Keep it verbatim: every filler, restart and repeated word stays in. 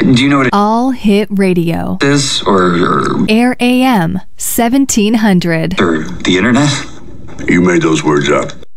Do you know what it All Hit Radio. is? Or, or, Air A M seventeen hundred. or the internet? You made those words up.